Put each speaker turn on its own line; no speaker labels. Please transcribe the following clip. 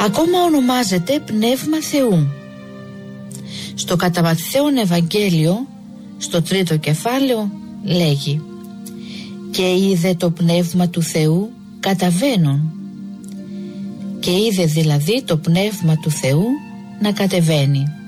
ακόμα ονομάζεται Πνεύμα Θεού. Στο κατά Ματθαίον Ευαγγέλιο, στο 3ο κεφάλαιο, λέγει: «Και είδε το Πνεύμα του Θεού καταβαίνον». Και είδε δηλαδή το Πνεύμα του Θεού να κατεβαίνει.